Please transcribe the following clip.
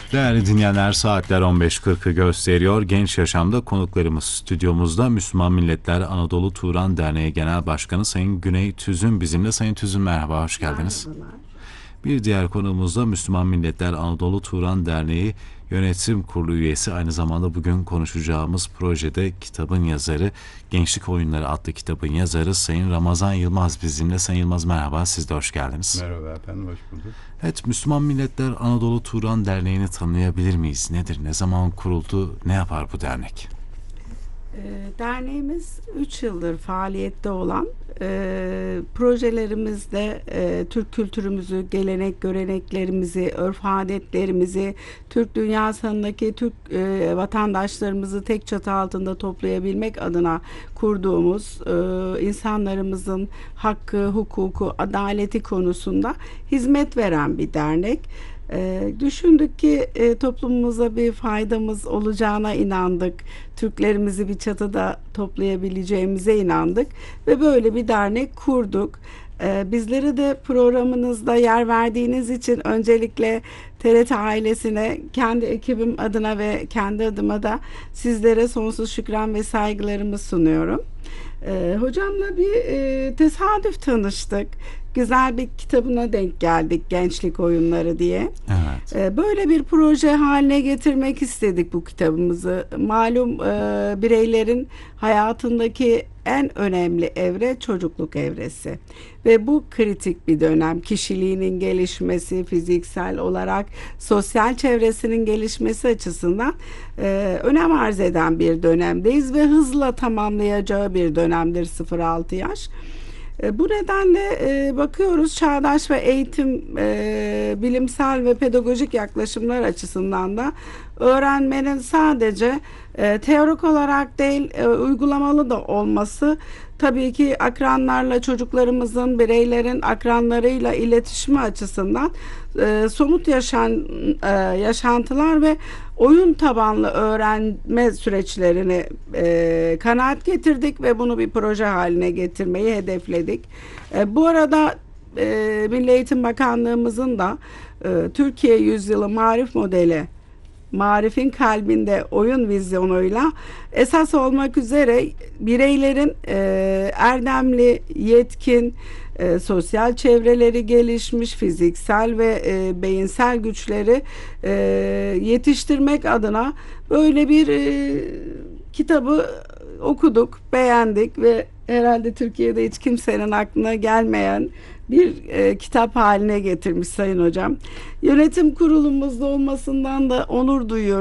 Değerli dinleyenler, saatler 15.40'ı gösteriyor. Genç Yaşam'da konuklarımız stüdyomuzda Müslüman Milletler Anadolu Turan Derneği Genel Başkanı Sayın Güney Tüzün bizimle. Sayın Tüzün, merhaba, hoş geldiniz. Merhabalar. Bir diğer konuğumuz da Müslüman Milletler Anadolu Turan Derneği Yönetim Kurulu üyesi, aynı zamanda bugün konuşacağımız projede kitabın yazarı, Gençlik Oyunları adlı kitabın yazarı Sayın Ramazan Yılmaz bizimle. Sayın Yılmaz, merhaba, siz de hoş geldiniz. Merhaba efendim, hoş bulduk. Evet, Müslüman Milletler Anadolu Turan Derneği'ni tanıyabilir miyiz? Nedir, ne zaman kuruldu, ne yapar bu dernek? Derneğimiz 3 yıldır faaliyette olan, projelerimizde Türk kültürümüzü, gelenek göreneklerimizi, örf adetlerimizi, Türk dünyasındaki Türk vatandaşlarımızı tek çatı altında toplayabilmek adına kurduğumuz, insanlarımızın hakkı, hukuku, adaleti konusunda hizmet veren bir dernek. Düşündük ki toplumumuza bir faydamız olacağına inandık. Türklerimizi bir çatıda toplayabileceğimize inandık ve böyle bir dernek kurduk. Bizlere de programınızda yer verdiğiniz için öncelikle TRT ailesine, kendi ekibim adına ve kendi adıma da sizlere sonsuz şükran ve saygılarımı sunuyorum. Hocamla bir tesadüf tanıştık. Güzel bir kitabına denk geldik, Gençlik Oyunları diye. Evet. Böyle bir proje haline getirmek istedik bu kitabımızı. Malum bireylerin hayatındaki en önemli evre çocukluk evresi. Ve bu kritik bir dönem. Kişiliğinin gelişmesi, fiziksel olarak sosyal çevresinin gelişmesi açısından önem arz eden bir dönemdeyiz ve hızla tamamlayacağı bir dönemdir 0-6 yaş. Bu nedenle bakıyoruz, çağdaş ve eğitim, bilimsel ve pedagojik yaklaşımlar açısından da öğrenmenin sadece teorik olarak değil, uygulamalı da olması, tabii ki akranlarla, çocuklarımızın, bireylerin akranlarıyla iletişimi açısından somut yaşantılar ve oyun tabanlı öğrenme süreçlerini kanaat getirdik ve bunu bir proje haline getirmeyi hedefledik. Bu arada Milli Eğitim Bakanlığımızın da Türkiye Yüzyılı Marif Modeli, Marif'in kalbinde oyun vizyonuyla esas olmak üzere bireylerin erdemli, yetkin, sosyal çevreleri gelişmiş, fiziksel ve beyinsel güçleri yetiştirmek adına böyle bir kitabı okuduk, beğendik ve herhalde Türkiye'de hiç kimsenin aklına gelmeyen bir kitap haline getirmiş Sayın Hocam. Yönetim kurulumuzda olmasından da onur duyuyorum.